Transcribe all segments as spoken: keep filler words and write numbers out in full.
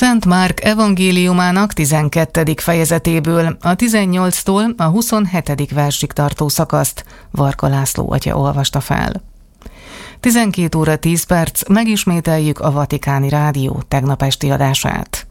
Szent Márk evangéliumának tizenkettedik fejezetéből a tizennyolctól a huszonhetedik versig tartó szakaszt Varga László atya olvasta fel. tizenkét óra tíz perc, megismételjük a Vatikáni Rádió tegnap esti adását.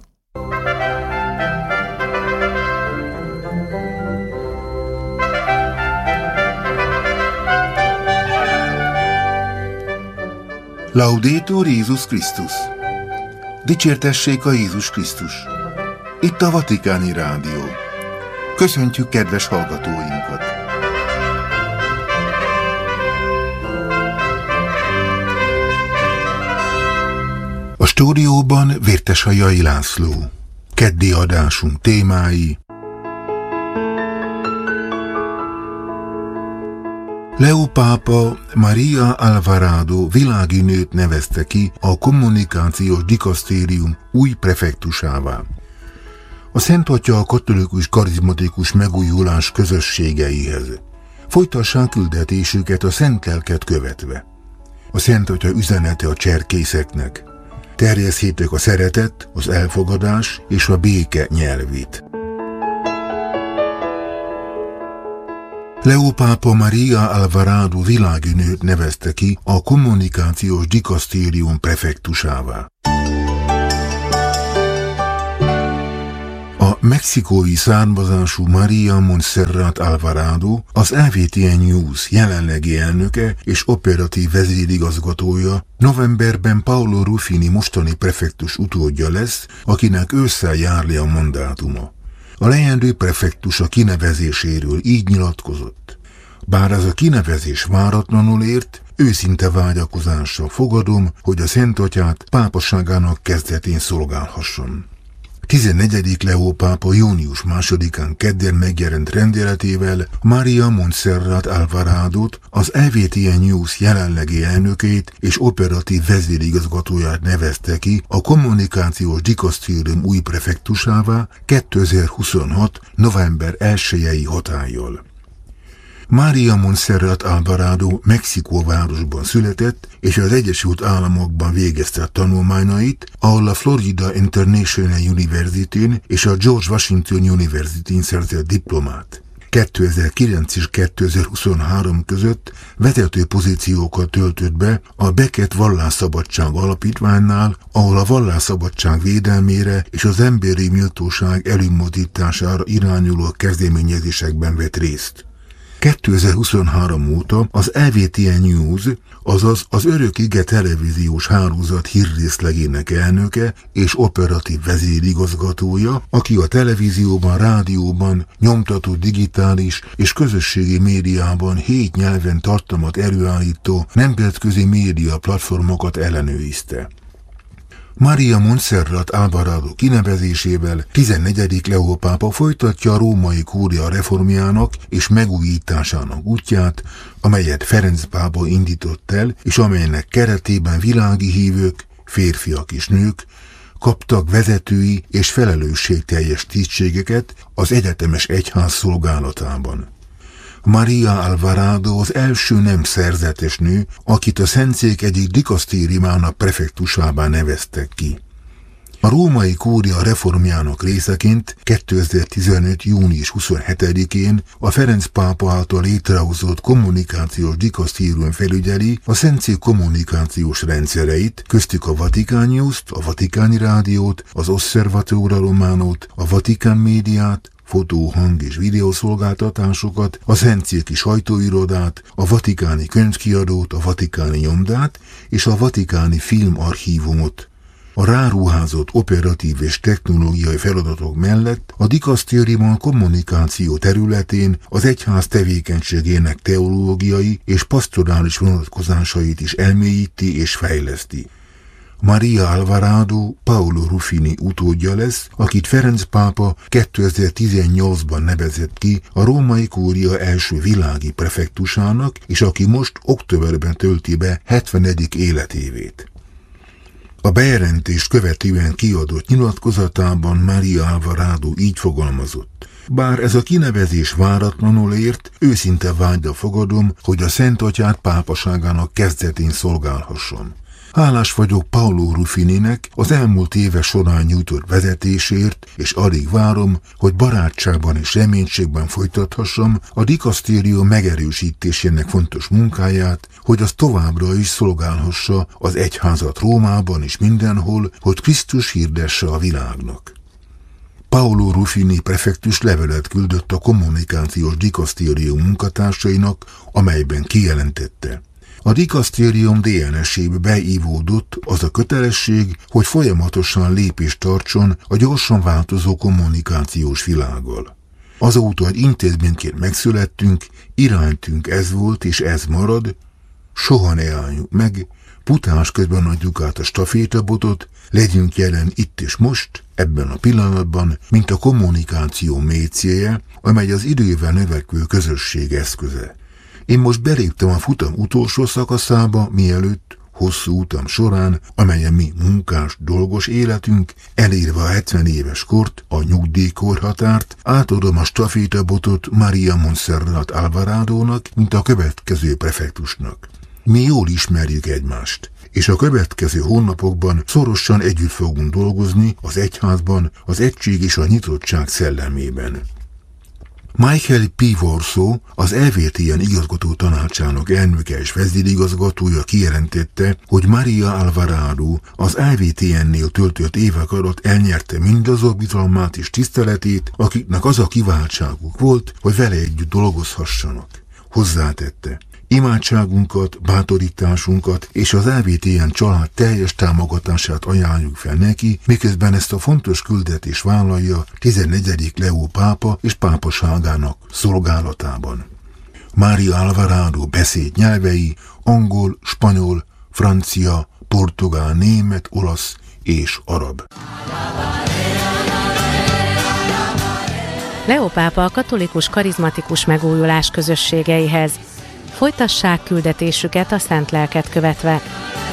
Laudetur Jézus Krisztus! Dicsértessék a Jézus Krisztus! Itt a Vatikáni Rádió. Köszöntjük kedves hallgatóinkat! A stúdióban Vértesajai László. Keddi adásunk témái: Leó pápa Maria Alvarado világi nőt nevezte ki a kommunikációs dikasztérium új prefektusává. A Szent Atya a katolikus karizmatikus megújulás közösségeihez. Folytassák küldetésüket a Szent Lelket követve. A Szent Atya üzenete a cserkészeknek: terjesszétek a szeretet, az elfogadás és a béke nyelvét. Leó pápa Maria Alvarado világi nőt nevezte ki a kommunikációs dikasztérium prefektusává. A mexikói származású Maria Montserrat Alvarado az á vé té en News jelenlegi elnöke és operatív vezérigazgatója, novemberben Paolo Ruffini mostani prefektus utódja lesz, akinek ősszel jár le a mandátuma. A leendő prefektus a kinevezéséről így nyilatkozott: bár ez a kinevezés váratlanul ért, őszinte vágyakozással fogadom, hogy a Szent Atyát pápaságának kezdetén szolgálhasson. tizennegyedik Leó pápa június másodikán kedden megjelent rendeletével Maria Montserrat Alvaradót, az á vé té en News jelenlegi elnökét és operatív vezérigazgatóját nevezte ki a kommunikációs dikasztérium új prefektusává kétezer-huszonhat. november elsejei hatállyal. Maria Montserrat Alvarado Mexikó városban született, és az Egyesült Államokban végezte a tanulmányait, ahol a Florida International University-n és a George Washington University-n szerzett diplomát. kétezer-kilenc és kétezer-huszonhárom között vezető pozíciókat töltött be a Becket Vallásszabadság Alapítványnál, ahol a vallásszabadság védelmére és az emberi méltóság előmozdítására irányuló kezdeményezésekben vett részt. kétezer-huszonhárom óta az á vé té en News, azaz az Örök Ige televíziós hálózat hírrészlegének elnöke és operatív vezérigazgatója, aki a televízióban, rádióban, nyomtató digitális és közösségi médiában hét nyelven tartalmat előállító nemzetközi média platformokat ellenőrizte. Maria Montserrat Alvarado kinevezésével tizennegyedik Leó pápa folytatja a római kúria reformjának és megújításának útját, amelyet Ferenc pápa indított el, és amelynek keretében világi hívők, férfiak és nők kaptak vezetői és felelősségteljes tisztségeket az egyetemes egyház szolgálatában. Maria Alvarado az első nem szerzetes nő, akit a Szentszék egyik dikasztériumának prefektusává neveztek ki. A római kúria reformjának részeként kétezer-tizenöt. június huszonhetedikén a Ferenc pápa által létrehozott kommunikációs dikasztérium felügyeli a Szentszék kommunikációs rendszereit, köztük a Vatican News-t, a Vatikáni Rádiót, az Osservatore Romanót, a Vatikán médiát, fotó, hang és videószolgáltatásokat, a Szentszéki sajtóirodát, a Vatikáni könyvkiadót, a Vatikáni nyomdát és a Vatikáni filmarchívumot. A ráruházott operatív és technológiai feladatok mellett a dikasztérium kommunikáció területén az egyház tevékenységének teológiai és pastorális vonatkozásait is elmélyíti és fejleszti. Maria Alvarado Paolo Ruffini utódja lesz, akit Ferenc pápa kétezer-tizennyolcban nevezett ki a római kúria első világi prefektusának, és aki most októberben tölti be hetvenedik életévét. A bejelentést követően kiadott nyilatkozatában Maria Alvarado így fogalmazott: bár ez a kinevezés váratlanul ért, őszinte vágya fogadom, hogy a Szent Atyát pápaságának kezdetén szolgálhassam. Hálás vagyok Paolo Ruffininek az elmúlt éve során nyújtott vezetésért, és alig várom, hogy barátságban és reménységben folytathassam a dikasztérium megerősítésének fontos munkáját, hogy az továbbra is szolgálhassa az egyházat Rómában és mindenhol, hogy Krisztus hirdesse a világnak. Paolo Ruffini prefektus levelet küldött a kommunikációs dikasztérium munkatársainak, amelyben kijelentette: a dikasztérium dé en es-ébe beívódott az a kötelesség, hogy folyamatosan lépést tartson a gyorsan változó kommunikációs világgal. Azóta, hogy intézményként megszülettünk, iránytünk ez volt és ez marad, soha ne álljunk meg, futás közben adjuk át a stafétabotot, legyünk jelen itt és most, ebben a pillanatban, mint a kommunikáció mécéje, amely az idővel növekvő közösség eszköze. Én most beléptem a futam utolsó szakaszába, mielőtt, hosszú utam során, amelyen mi munkás, dolgos életünk, elérve a hetven éves kort, a nyugdíjkorhatárt, átadom a stafétabotot Maria Montserrat Alvarádónak, mint a következő prefektusnak. Mi jól ismerjük egymást, és a következő hónapokban szorosan együtt fogunk dolgozni az egyházban, az egység és a nyitottság szellemében. Michael Pivorso, az é vé té en igazgató tanácsának elnöke és vezérigazgatója kijelentette, hogy Maria Alvarado az é vé té en-nél töltött évek alatt elnyerte mindazok bizalmát és tiszteletét, akiknek az a kiváltságuk volt, hogy vele együtt dolgozhassanak. Hozzátette: imádságunkat, bátorításunkat és az é vé té en család teljes támogatását ajánljuk fel neki, miközben ezt a fontos küldetés vállalja tizennegyedik Leó pápa és pápaságának szolgálatában. Maria Alvarado beszéd nyelvei angol, spanyol, francia, portugál, német, olasz és arab. Leó pápa a katolikus karizmatikus megújulás közösségeihez. Folytassák küldetésüket a szent lelket követve.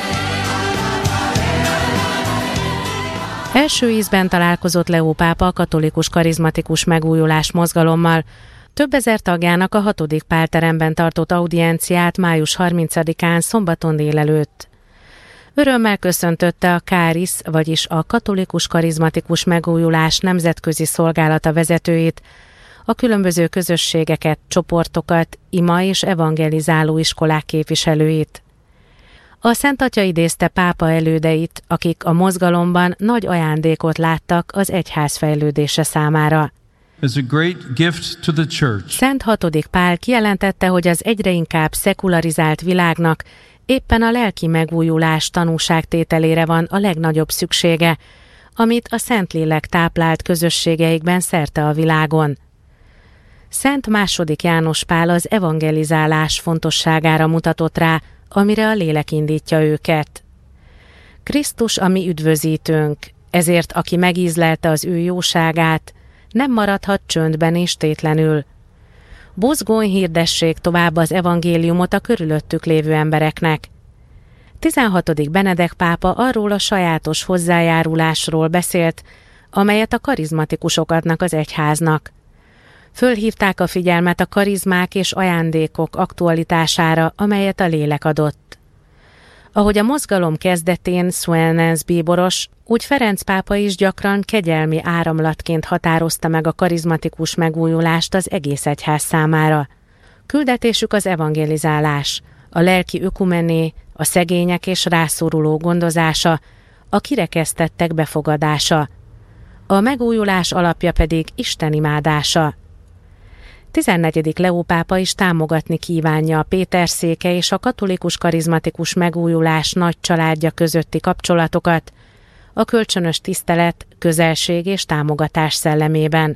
Első ízben találkozott Leó pápa a katolikus karizmatikus megújulás mozgalommal. Több ezer tagjának a hatodik Pálteremben tartott audienciát május harmincadikán szombaton délelőtt. Örömmel köszöntötte a Kárisz, vagyis a katolikus karizmatikus megújulás nemzetközi szolgálata vezetőit, a különböző közösségeket, csoportokat, ima és evangelizáló iskolák képviselőit. A Szent Atya idézte pápa elődeit, akik a mozgalomban nagy ajándékot láttak az egyház fejlődése számára. As a great gift to the church. Szent hatodik Pál kijelentette, hogy az egyre inkább szekularizált világnak éppen a lelki megújulás tanúságtételére van a legnagyobb szüksége, amit a Szentlélek táplált közösségeikben szerte a világon. Szent második János Pál az evangelizálás fontosságára mutatott rá, amire a lélek indítja őket. Krisztus a mi üdvözítőnk, ezért aki megízlelte az ő jóságát, nem maradhat csöndben és tétlenül. Buzgón hirdessék tovább az evangéliumot a körülöttük lévő embereknek. tizenhatodik Benedek pápa arról a sajátos hozzájárulásról beszélt, amelyet a karizmatikusok adnak az egyháznak. Fölhívták a figyelmet a karizmák és ajándékok aktualitására, amelyet a lélek adott. Ahogy a mozgalom kezdetén Suenens bíboros, úgy Ferenc pápa is gyakran kegyelmi áramlatként határozta meg a karizmatikus megújulást az egész egyház számára. Küldetésük az evangelizálás, a lelki ökumené, a szegények és rászoruló gondozása, a kirekesztettek befogadása. A megújulás alapja pedig Isten imádása. tizennegyedik Leó pápa is támogatni kívánja a Péterszéke és a katolikus karizmatikus megújulás nagy családja közötti kapcsolatokat, a kölcsönös tisztelet, közelség és támogatás szellemében.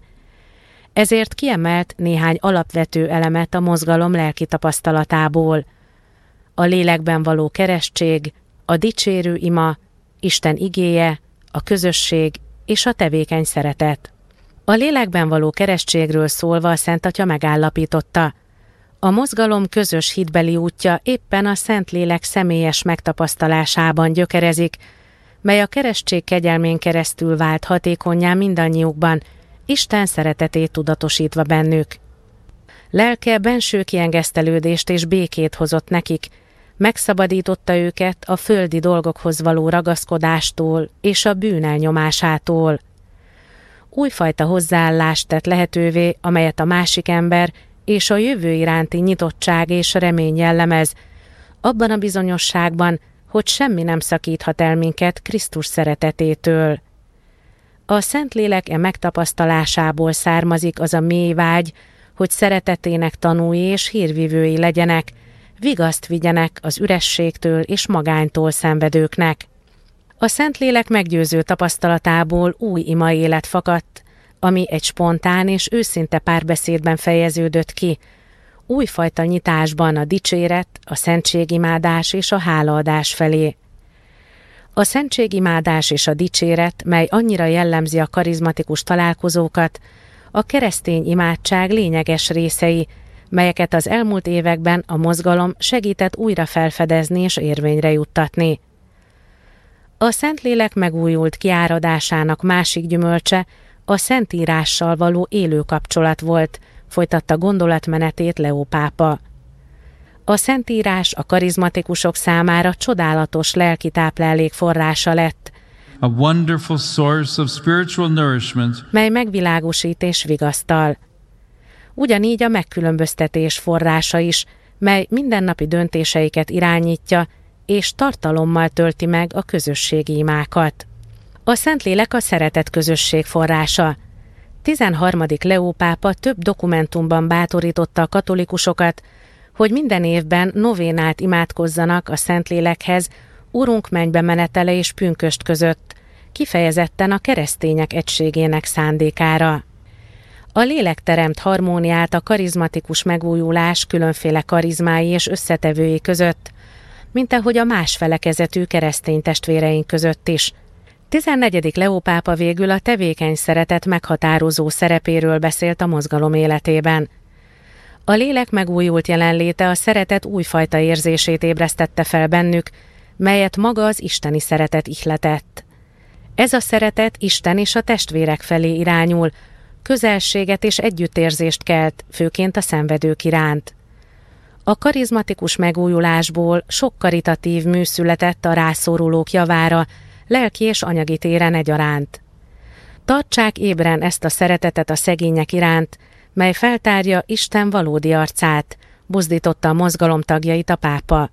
Ezért kiemelt néhány alapvető elemet a mozgalom lelki tapasztalatából. A lélekben való keresztség, a dicsérő ima, Isten igéje, a közösség és a tevékeny szeretet. A lélekben való keresztségről szólva a Szent Atya megállapította: a mozgalom közös hitbeli útja éppen a Szentlélek személyes megtapasztalásában gyökerezik, mely a keresztség kegyelmén keresztül vált hatékonnyá mindannyiukban, Isten szeretetét tudatosítva bennük. Lelke benső kiengesztelődést és békét hozott nekik, Megszabadította őket a földi dolgokhoz való ragaszkodástól és a bűn elnyomásától. Újfajta hozzáállást tett lehetővé, amelyet a másik ember és a jövő iránti nyitottság és remény jellemez, abban a bizonyosságban, hogy semmi nem szakíthat el minket Krisztus szeretetétől. A Szentlélek e megtapasztalásából származik az a mély vágy, hogy szeretetének tanúi és hírvivői legyenek, vigaszt vigyenek az ürességtől és magánytól szenvedőknek. A Szentlélek meggyőző tapasztalatából új ima élet fakadt, ami egy spontán és őszinte párbeszédben fejeződött ki, újfajta nyitásban a dicséret, a szentségimádás és a hálaadás felé. A szentségimádás és a dicséret, mely annyira jellemzi a karizmatikus találkozókat, a keresztény imádság lényeges részei, melyeket az elmúlt években a mozgalom segített újra felfedezni és érvényre juttatni. A Szentlélek megújult kiáradásának másik gyümölcse a Szentírással való élő kapcsolat volt, folytatta gondolatmenetét Leó pápa. A Szentírás a karizmatikusok számára csodálatos lelki táplálék forrása lett, a wonderful source of spiritual nourishment, mely megvilágosít és vigasztal. Ugyanígy a megkülönböztetés forrása is, mely mindennapi döntéseiket irányítja, és tartalommal tölti meg a közösségi imákat. A Szentlélek a szeretet közösség forrása. tizenharmadik Leó pápa több dokumentumban bátorította a katolikusokat, hogy minden évben novénát imádkozzanak a Szentlélekhez Urunk mennybe menetele és pünkösd között, kifejezetten a keresztények egységének szándékára. A lélek teremt harmóniát a karizmatikus megújulás különféle karizmái és összetevői között, mint ahogy a más felekezetű keresztény testvéreink között is. tizennegyedik Leó pápa végül a tevékeny szeretet meghatározó szerepéről beszélt a mozgalom életében. A lélek megújult jelenléte a szeretet újfajta érzését ébresztette fel bennük, melyet maga az isteni szeretet ihletett. Ez a szeretet Isten és a testvérek felé irányul, közelséget és együttérzést kelt, főként a szenvedők iránt. A karizmatikus megújulásból sok karitatív mű született a rászorulók javára, lelki és anyagi téren egyaránt. Tartsák ébren ezt a szeretetet a szegények iránt, mely feltárja Isten valódi arcát, buzdította a mozgalom tagjait a pápa.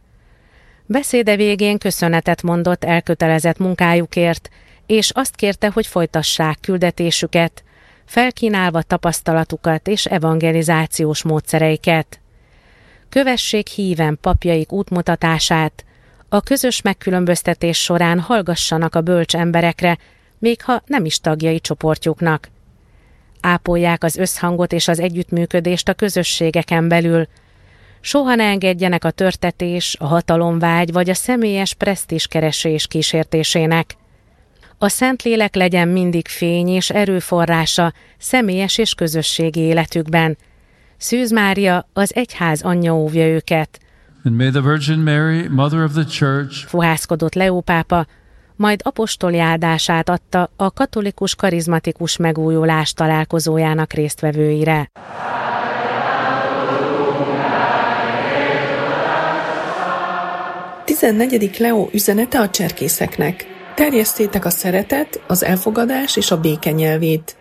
Beszéde végén köszönetet mondott elkötelezett munkájukért, és azt kérte, hogy folytassák küldetésüket, felkínálva tapasztalatukat és evangelizációs módszereiket. Kövessék híven papjaik útmutatását, a közös megkülönböztetés során hallgassanak a bölcs emberekre, még ha nem is tagjai csoportjuknak. Ápolják az összhangot és az együttműködést a közösségeken belül. Soha ne engedjenek a törtetés, a hatalomvágy vagy a személyes presztízskeresés kísértésének. A Szentlélek legyen mindig fény és erőforrása személyes és közösségi életükben. Szűz Mária, az egyház anyja óvja őket. And may the Virgin Mary, Mother of the Church, fuhászkodott Leó pápa, majd apostoli áldását adta a katolikus karizmatikus megújulás találkozójának résztvevőire. tizennegyedik Leó üzenete a cserkészeknek. Terjesszétek a szeretet, az elfogadás és a béke nyelvét.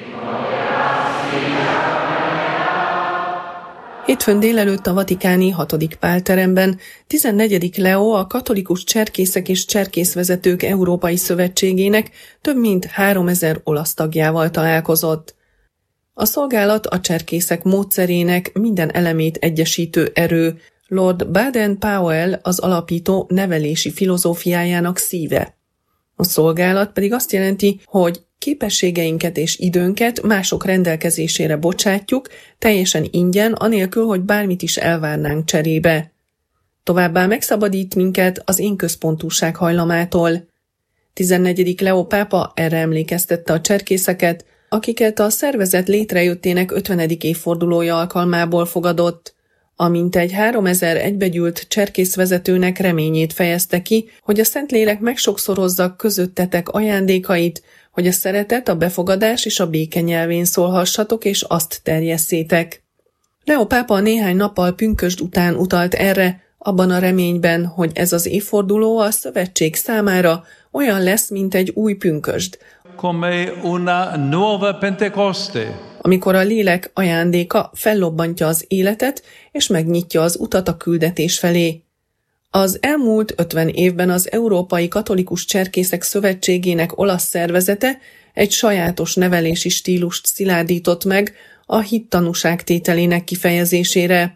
Hétfőn délelőtt a vatikáni hatodik Pál teremben tizennegyedik Leó a Katolikus Cserkészek és Cserkészvezetők Európai Szövetségének több mint háromezer olasz tagjával találkozott. A szolgálat a cserkészek módszerének minden elemét egyesítő erő, Lord Baden-Powell az alapító nevelési filozófiájának szíve. A szolgálat pedig azt jelenti, hogy képességeinket és időnket mások rendelkezésére bocsátjuk, teljesen ingyen, anélkül, hogy bármit is elvárnánk cserébe. Továbbá megszabadít minket az énközpontúság hajlamától. tizennegyedik Leó pápa erre emlékeztette a cserkészeket, akiket a szervezet létrejöttének ötvenedik évfordulója alkalmából fogadott. A mintegy háromezer egybegyűlt cserkészvezetőnek reményét fejezte ki, hogy a Szentlélek megsokszorozza közöttetek ajándékait, hogy a szeretet, a befogadás és a béke nyelvén szólhassatok, és azt terjesszétek. Leó pápa néhány nappal pünkösd után utalt erre, abban a reményben, hogy ez az évforduló a szövetség számára olyan lesz, mint egy új pünkösd, come una nuova Pentecoste. Amikor a lélek ajándéka fellobbantja az életet, és megnyitja az utat a küldetés felé. Az elmúlt ötven évben az Európai Katolikus Cserkészek Szövetségének olasz szervezete egy sajátos nevelési stílust szilárdított meg a hit tanúságtételének kifejezésére.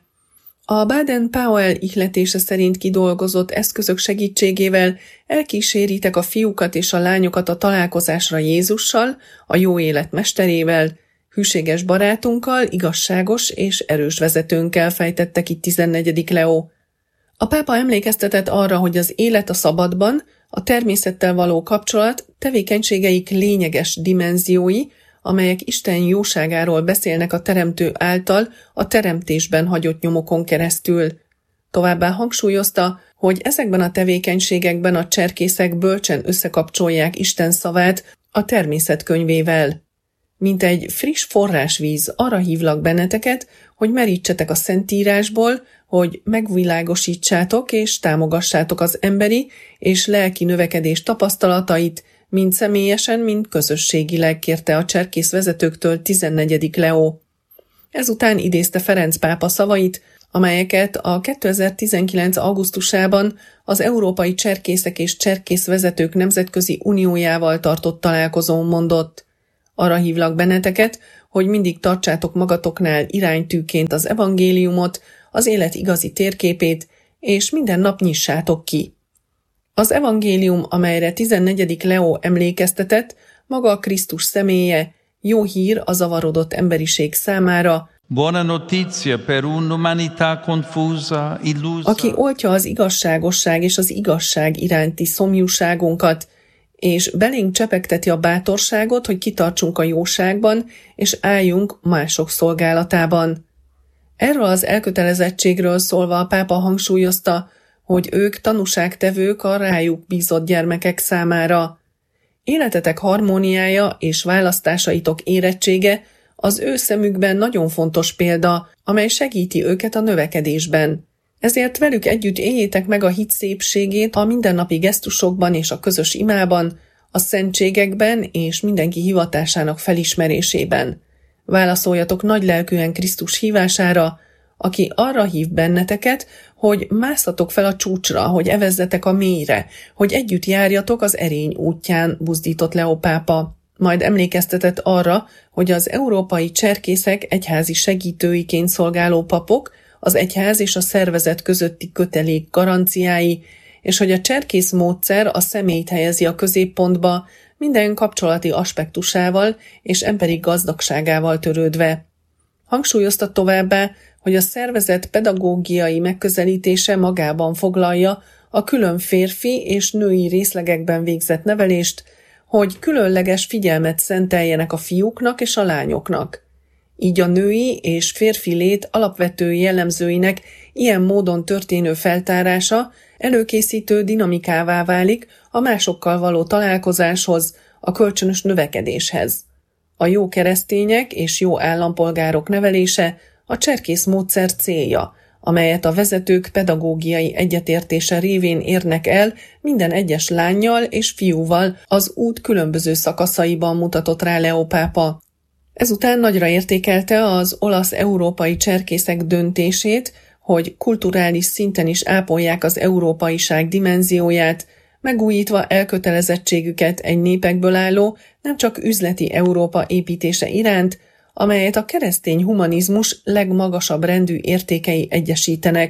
A Baden-Powell ihletése szerint kidolgozott eszközök segítségével elkíséritek a fiúkat és a lányokat a találkozásra Jézussal, a jó élet mesterével, hűséges barátunkkal, igazságos és erős vezetőnkkel, fejtette ki tizennegyedik Leó. A pápa emlékeztetett arra, hogy az élet a szabadban, a természettel való kapcsolat tevékenységeik lényeges dimenziói, amelyek Isten jóságáról beszélnek a teremtő által a teremtésben hagyott nyomokon keresztül. Továbbá hangsúlyozta, hogy ezekben a tevékenységekben a cserkészek bölcsen összekapcsolják Isten szavát a természet könyvével. Mint egy friss forrásvíz, arra hívlak benneteket, hogy merítsetek a Szentírásból, hogy megvilágosítsátok és támogassátok az emberi és lelki növekedés tapasztalatait, mind személyesen, mind közösségileg, kérte a cserkész vezetőktől tizennegyedik Leó. Ezután idézte Ferenc pápa szavait, amelyeket a kétezer-tizenkilenc. augusztusában az Európai Cserkészek és Cserkészvezetők Nemzetközi Uniójával tartott találkozón mondott. Arra hívlak benneteket, hogy mindig tartsátok magatoknál iránytűként az evangéliumot, az élet igazi térképét, és minden nap nyissátok ki. Az evangélium, amelyre tizennegyedik Leó emlékeztetett, maga a Krisztus személye, jó hír a zavarodott emberiség számára, Buona notizia per un'umanità confusa, illusa. Aki oltja az igazságosság és az igazság iránti szomjúságunkat, és belénk csepegteti a bátorságot, hogy kitartsunk a jóságban, és álljunk mások szolgálatában. Erről az elkötelezettségről szólva a pápa hangsúlyozta, hogy ők tanúságtevők a rájuk bízott gyermekek számára. Életetek harmóniája és választásaitok érettsége az ő szemükben nagyon fontos példa, amely segíti őket a növekedésben. Ezért velük együtt éljétek meg a hit szépségét a mindennapi gesztusokban és a közös imában, a szentségekben és mindenki hivatásának felismerésében. Válaszoljatok nagylelkűen Krisztus hívására, aki arra hív benneteket, hogy másszatok fel a csúcsra, hogy evezzetek a mélyre, hogy együtt járjatok az erény útján, buzdított Leó pápa. Majd emlékeztetett arra, hogy az európai cserkészek egyházi segítőiként szolgáló papok, az egyház és a szervezet közötti kötelék garanciái, és hogy a cserkész módszer a személyt helyezi a középpontba, minden kapcsolati aspektusával és emberi gazdagságával törődve. Hangsúlyozta továbbá, hogy a szervezet pedagógiai megközelítése magában foglalja a külön férfi és női részlegekben végzett nevelést, hogy különleges figyelmet szenteljenek a fiúknak és a lányoknak. Így a női és férfi lét alapvető jellemzőinek ilyen módon történő feltárása előkészítő dinamikává válik a másokkal való találkozáshoz, a kölcsönös növekedéshez. A jó keresztények és jó állampolgárok nevelése a cserkész módszer célja, amelyet a vezetők pedagógiai egyetértése révén érnek el minden egyes lánnyal és fiúval az út különböző szakaszaiban, mutatott rá Leó pápa. Ezután nagyra értékelte az olasz-európai cserkészek döntését, hogy kulturális szinten is ápolják az európaiság dimenzióját, megújítva elkötelezettségüket egy népekből álló, nem csak üzleti Európa építése iránt, amelyet a keresztény humanizmus legmagasabb rendű értékei egyesítenek.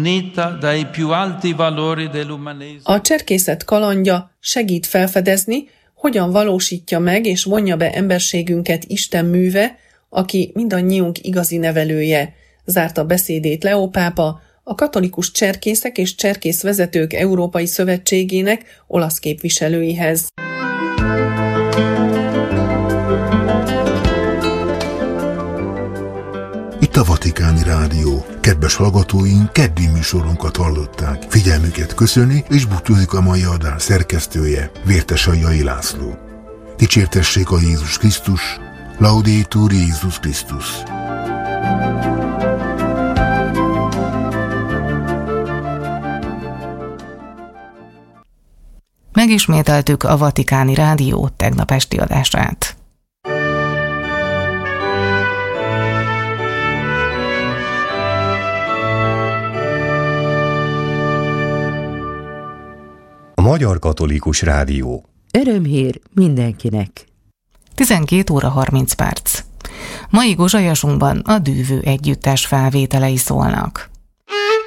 A cserkészet kalandja segít felfedezni, hogyan valósítja meg és vonja be emberségünket Isten műve, aki mindannyiunk igazi nevelője, zárta beszédét Leó pápa, a Katolikus Cserkészek és Cserkészvezetők Európai Szövetségének olasz képviselőihez. Itt a Vatikáni Rádió. Kedves hallgatóink, keddi műsorunkat hallották. Figyelmüket köszöni és búcsúzik a mai adás szerkesztője, Vértesai László. Dicsértessék a Jézus Krisztus, Laudetur Jézus Krisztus. Megismételtük a Vatikáni Rádió tegnap esti adását. A Magyar Katolikus Rádió. Örömhír mindenkinek. tizenkét óra harminc perc. Mai gozsajasunkban a Dűvő együttes felvételei szólnak.